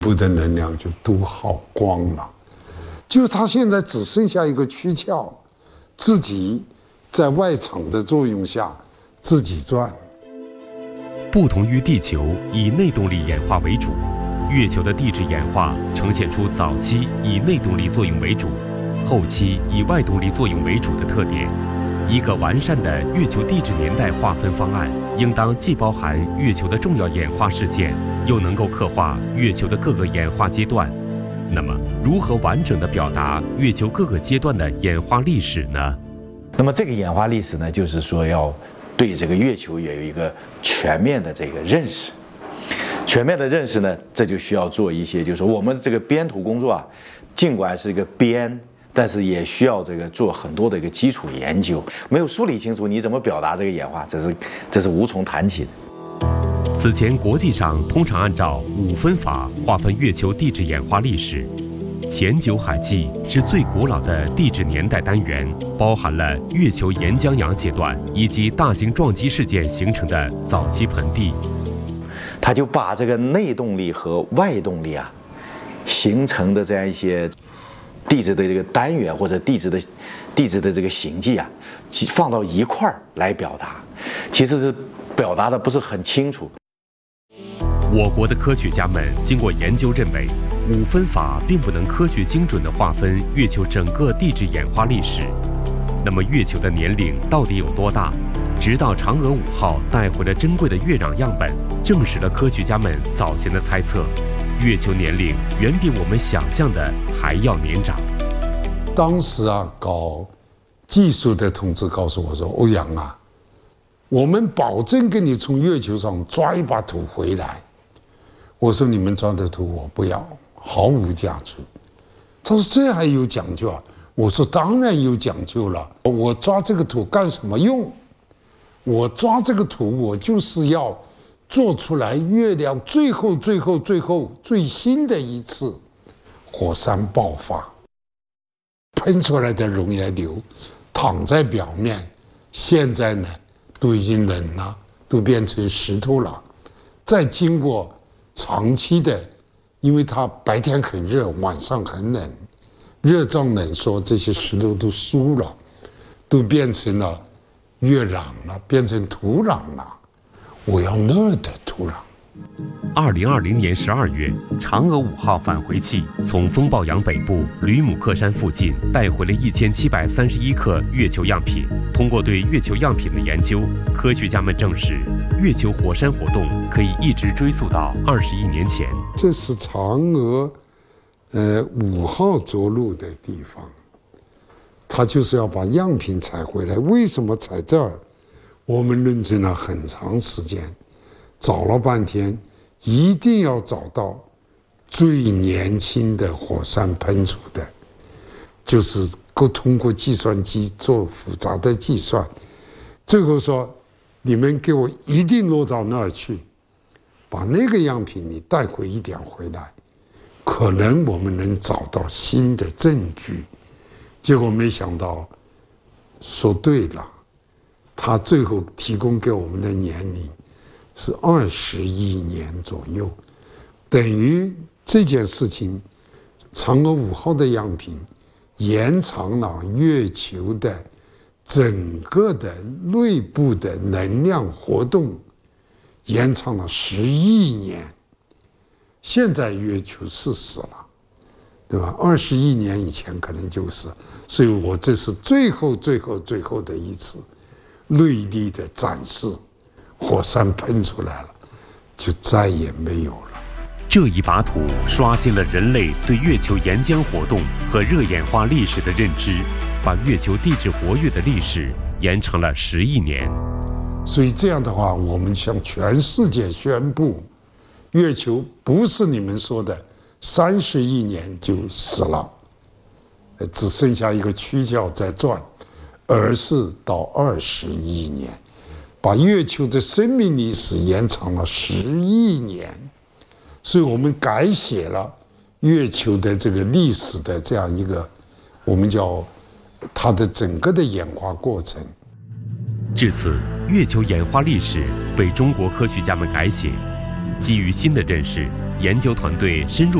部的能量就都耗光了，就它现在只剩下一个躯壳，自己在外场的作用下自己转。 不同于地球以内动力演化为主，月球的地质演化呈现出早期以内动力作用为主，后期以外动力作用为主的特点。一个完善的月球地质年代划分方案，应当既包含月球的重要演化事件，又能够刻画月球的各个演化阶段。那么，如何完整地表达月球各个阶段的演化历史呢？ 那么这个演化历史呢，就是说要对这个月球也有一个全面的这个认识。全面的认识呢，这就需要做一些，就是说我们这个编图工作啊，尽管是一个编。但是也需要这个做很多的一个基础研究，没有梳理清楚你怎么表达这个演化，这是无从谈起的。 此前国际上通常按照5分法划分月球地质演化历史，前9海纪是最古老的地质年代单元，包含了月球岩浆洋阶段以及大型撞击事件形成的早期盆地。 他就把这个内动力和外动力啊形成的这样一些地质的这个单元或者地质的这个形迹啊，放到一块儿来表达，其实是表达的不是很清楚。 我国的科学家们经过研究认为，5分法并不能科学精准地划分月球整个地质演化历史。那么月球的年龄到底有多大？直到嫦娥5号带回了珍贵的月壤样本，证实了科学家们早前的猜测。月球年龄远比我们想象的还要年长。 当时啊，搞技术的同志告诉我说：“欧阳啊，我们保证给你从月球上抓一把土回来。”我说：“你们抓的土我不要，毫无价值。”他说：“这还有讲究啊？”我说：“当然有讲究了。我抓这个土干什么用？我抓这个土，我就是要做出来月亮最后最新的一次火山爆发，喷出来的熔岩流躺在表面，现在呢都已经冷了，都变成石头了。再经过长期的，因为它白天很热，晚上很冷，热胀冷缩，这些石头都酥了，都变成了月壤了，变成土壤了。我要那儿的土壤。 2020年12月，嫦娥5号返回器从风暴洋北部吕姆克山附近带回了1731克月球样品。通过对月球样品的研究，科学家们证实，月球火山活动可以一直追溯到20亿年前。 这是嫦娥5号着陆的地方，它就是要把样品采回来。为什么采这儿？我们论证了很长时间，找了半天，一定要找到最年轻的火山喷出的，就是通过计算机做复杂的计算，最后说你们给我一定落到那儿去，把那个样品你带回一点回来，可能我们能找到新的证据。结果没想到说对了，他最后提供给我们的年龄是20亿年左右，等于这件事情，嫦娥5号的样品延长了月球的整个的内部的能量活动，延长了10亿年。现在月球是死了，对吧？20亿年以前可能就是，所以我这是最后的一次锐利的展示，火山喷出来了，就再也没有了。 这一把土刷新了人类对月球岩浆活动和热演化历史的认知，把月球地质活跃的历史延长了10亿年。 所以这样的话，我们向全世界宣布，月球不是你们说的30亿年就死了，只剩下一个躯壳在转，而是到20亿年，把月球的生命历史延长了10亿年。所以我们改写了月球的这个历史的这样一个，我们叫它的整个的演化过程。 至此，月球演化历史被中国科学家们改写。 基于新的认识，研究团队深入